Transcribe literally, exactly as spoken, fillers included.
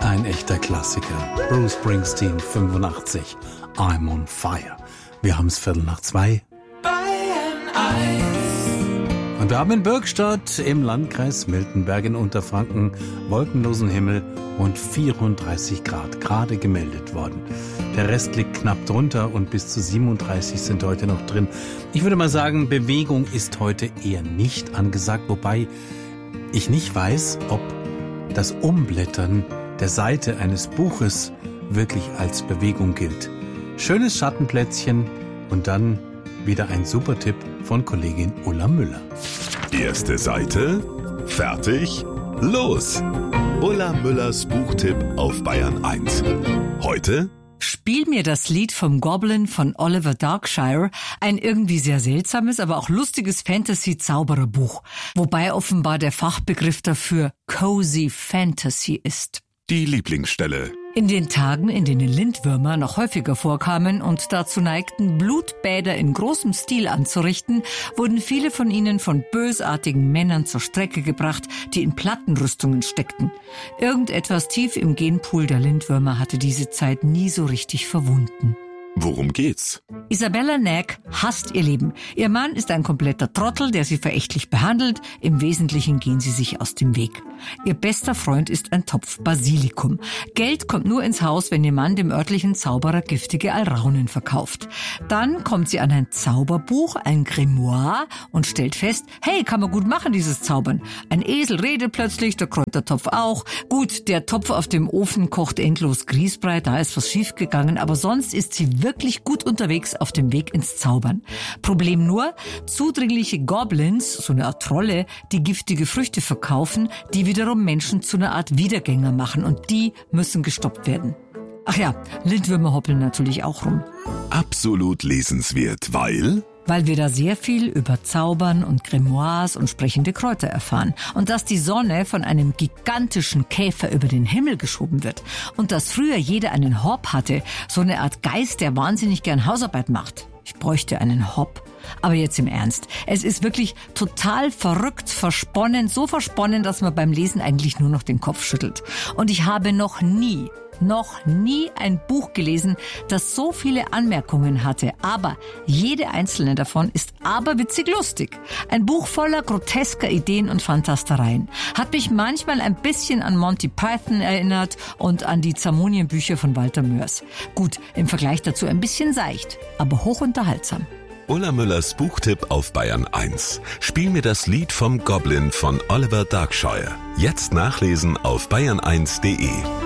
Ein echter Klassiker. Bruce Springsteen, fünfundachtzig. I'm on fire. Wir haben es Viertel nach zwei. Bayern eins. Und wir haben in Bürgstadt im Landkreis Miltenberg in Unterfranken wolkenlosen Himmel und vierunddreißig Grad gerade gemeldet worden. Der Rest liegt knapp drunter und bis zu siebenunddreißig sind heute noch drin. Ich würde mal sagen, Bewegung ist heute eher nicht angesagt, wobei ich nicht weiß, ob das Umblättern der Seite eines Buches wirklich als Bewegung gilt. Schönes Schattenplätzchen und dann wieder ein super Tipp von Kollegin Ulla Müller. Erste Seite, fertig, los! Ulla Müllers Buchtipp auf Bayern eins. Heute: Spiel mir das Lied vom Goblin von Oliver Darkshire, ein irgendwie sehr seltsames, aber auch lustiges Fantasy-Zaubererbuch, wobei offenbar der Fachbegriff dafür Cozy Fantasy ist. Die Lieblingsstelle. In den Tagen, in denen Lindwürmer noch häufiger vorkamen und dazu neigten, Blutbäder in großem Stil anzurichten, wurden viele von ihnen von bösartigen Männern zur Strecke gebracht, die in Plattenrüstungen steckten. Irgendetwas tief im Genpool der Lindwürmer hatte diese Zeit nie so richtig verwunden. Worum geht's? Isabella Nag hasst ihr Leben. Ihr Mann ist ein kompletter Trottel, der sie verächtlich behandelt. Im Wesentlichen gehen sie sich aus dem Weg. Ihr bester Freund ist ein Topf Basilikum. Geld kommt nur ins Haus, wenn ihr Mann dem örtlichen Zauberer giftige Alraunen verkauft. Dann kommt sie an ein Zauberbuch, ein Grimoire, und stellt fest, hey, kann man gut machen, dieses Zaubern. Ein Esel redet plötzlich, der Kräutertopf auch. Gut, der Topf auf dem Ofen kocht endlos Grießbrei, da ist was schiefgegangen, aber sonst ist sie wirklich gut unterwegs auf dem Weg ins Zaubern. Problem nur, zudringliche Goblins, so eine Art Trolle, die giftige Früchte verkaufen, die wiederum Menschen zu einer Art Wiedergänger machen, und die müssen gestoppt werden. Ach ja, Lindwürmer hoppeln natürlich auch rum. Absolut lesenswert, weil... Weil wir da sehr viel über Zaubern und Grimoires und sprechende Kräuter erfahren. Und dass die Sonne von einem gigantischen Käfer über den Himmel geschoben wird. Und dass früher jeder einen Hob hatte, so eine Art Geist, der wahnsinnig gern Hausarbeit macht. Ich bräuchte einen Hob. Aber jetzt im Ernst. Es ist wirklich total verrückt, versponnen, so versponnen, dass man beim Lesen eigentlich nur noch den Kopf schüttelt. Und ich habe noch nie... noch nie ein Buch gelesen, das so viele Anmerkungen hatte, aber jede einzelne davon ist aberwitzig lustig. Ein Buch voller grotesker Ideen und Fantastereien. Hat mich manchmal ein bisschen an Monty Python erinnert und an die Zamonien-Bücher von Walter Mörs. Gut, im Vergleich dazu ein bisschen seicht, aber hochunterhaltsam. Ulla Müllers Buchtipp auf Bayern eins. Spiel mir das Lied vom Goblin von Oliver Darkshire. Jetzt nachlesen auf bayern eins punkt de.